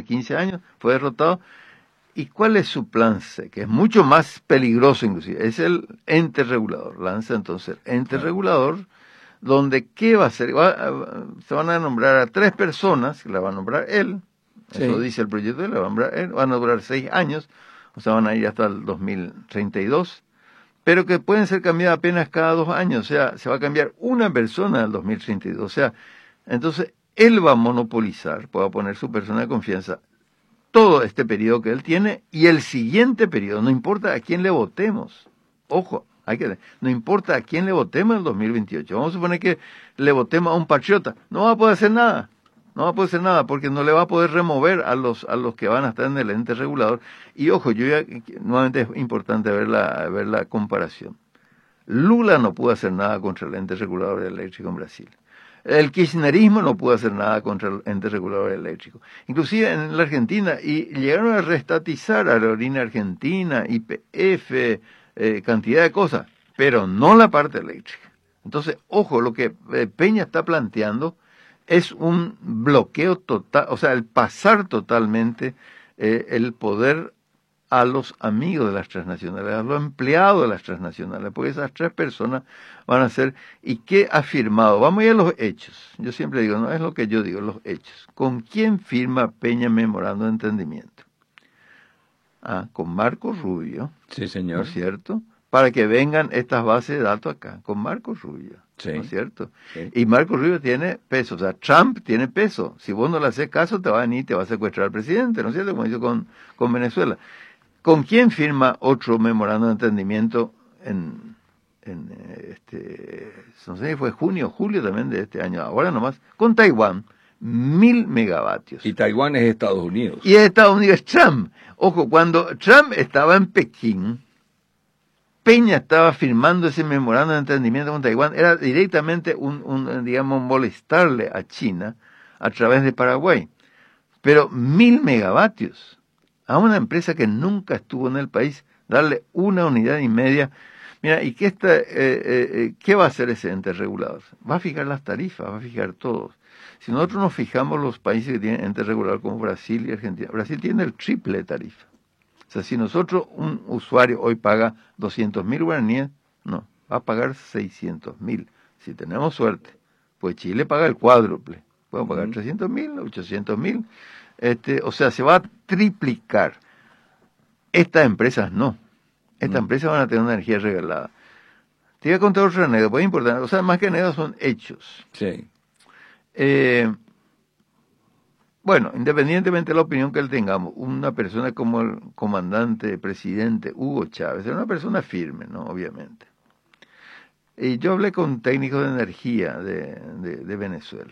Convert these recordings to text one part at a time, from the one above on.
15 años, fue derrotado. ¿Y cuál es su plan C? Que es mucho más peligroso inclusive. Es el ente regulador. Lanza entonces el ente regulador, donde ¿qué va a hacer? Se van a nombrar a 3 personas, que la va a nombrar él. Eso dice el proyecto, la va a nombrar él. Van a durar 6 años, o sea, van a ir hasta el 2032. Pero que pueden ser cambiadas apenas cada 2 años. O sea, se va a cambiar una persona en el 2032. O sea, entonces él va a monopolizar, va a poner su persona de confianza todo este periodo que él tiene y el siguiente periodo, no importa a quién le votemos. Ojo, no importa a quién le votemos en el 2028. Vamos a suponer que le votemos a un patriota. No va a poder hacer nada. No va a poder hacer nada porque no le va a poder remover a los que van a estar en el ente regulador. Y ojo, nuevamente es importante ver la comparación. Lula no pudo hacer nada contra el ente regulador eléctrico en Brasil. El kirchnerismo no pudo hacer nada contra el ente regulador eléctrico. Inclusive en la Argentina, y llegaron a reestatizar Aerolínea Argentina, YPF, cantidad de cosas, pero no la parte eléctrica. Entonces, ojo, lo que Peña está planteando es un bloqueo total, o sea, el pasar totalmente el poder a los amigos de las transnacionales, a los empleados de las transnacionales, porque esas 3 personas van a ser, ¿y qué ha firmado? Vamos a ir a los hechos. Yo siempre digo, no es lo que yo digo, los hechos. ¿Con quién firma Peña memorando de entendimiento? Con Marco Rubio. Sí, señor. ¿No es cierto? Para que vengan estas bases de datos acá, con Marco Rubio. Sí. ¿No es cierto? Sí. Y Marco Rubio tiene peso, o sea, Trump tiene peso. Si vos no le haces caso, te va a venir y te va a secuestrar al presidente, ¿no es cierto? Como hizo con Venezuela. ¿Con quién firma otro memorando de entendimiento no sé si fue junio o julio también de este año, ahora nomás, con Taiwán, 1000 megavatios. Y Taiwán es Estados Unidos. Y Estados Unidos es Trump. Ojo, cuando Trump estaba en Pekín, Peña estaba firmando ese memorando de entendimiento con Taiwán, era directamente digamos, molestarle a China a través de Paraguay. Pero 1000 megavatios. A una empresa que nunca estuvo en el país, darle 1,5 unidades. Mira, ¿y qué va a hacer ese ente regulador? Va a fijar las tarifas, va a fijar todo. Si nosotros nos fijamos los países que tienen ente regulador como Brasil y Argentina, Brasil tiene el triple de tarifa. O sea, si nosotros, un usuario hoy paga 200.000 guaraníes, no, va a pagar 600.000. Si tenemos suerte, pues Chile paga el cuádruple. Podemos pagar 300.000, 800.000. O sea, se va a triplicar. Estas empresas no. Estas empresas van a tener una energía regalada. Te voy a contar otra anécdota, muy importante. O sea, más que anécdotas son hechos. Sí. Bueno, independientemente de la opinión que él tengamos, una persona como el comandante, presidente Hugo Chávez, era una persona firme, ¿no? Obviamente. Y yo hablé con técnicos de energía de Venezuela.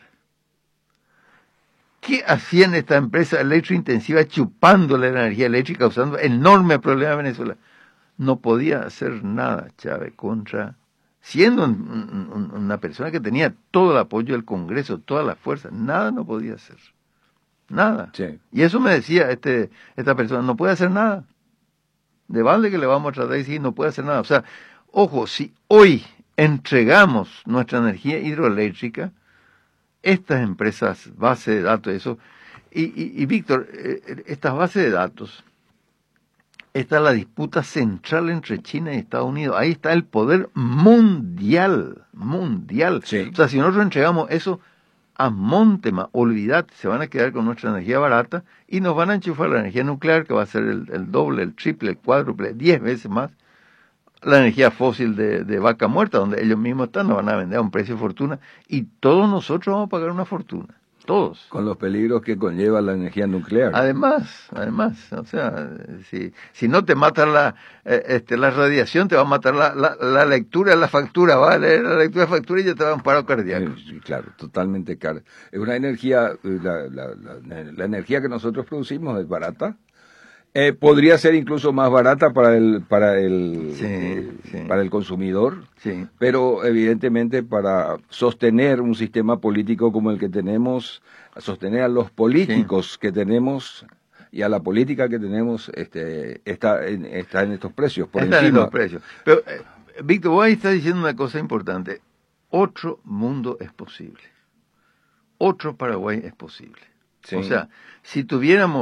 ¿Qué hacían esta empresa electrointensiva chupándole la energía eléctrica, causando enormes problemas a Venezuela? No podía hacer nada Chávez siendo una persona que tenía todo el apoyo del Congreso, toda la fuerza, nada no podía hacer. Nada. Sí. Y eso me decía esta persona, no puede hacer nada. De balde que le vamos a tratar de decir, no puede hacer nada. O sea, ojo, si hoy entregamos nuestra energía hidroeléctrica, estas empresas, base de datos, eso, y Víctor, estas bases de datos, esta es la disputa central entre China y Estados Unidos, ahí está el poder mundial. Sí. O sea, si nosotros entregamos eso a Montema, olvídate, se van a quedar con nuestra energía barata y nos van a enchufar la energía nuclear, que va a ser el doble, el triple, el cuádruple, 10 veces más, la energía fósil de vaca muerta, donde ellos mismos están, nos van a vender a un precio de fortuna, y todos nosotros vamos a pagar una fortuna, todos. Con los peligros que conlleva la energía nuclear. Además, o sea, si no te mata la radiación, te va a matar la lectura de la factura, va a leer la lectura de la factura y ya te va a dar un paro cardíaco. Sí, claro, totalmente cara. Es una energía, la energía que nosotros producimos es barata. Podría ser incluso más barata para el consumidor, sí. Pero evidentemente para sostener un sistema político como el que tenemos, sostener a los políticos que tenemos y a la política que tenemos, está en estos precios. Está en estos precios. Pero, Víctor, vos ahí estás diciendo una cosa importante. Otro mundo es posible. Otro Paraguay es posible. Sí. O sea, si tuviéramos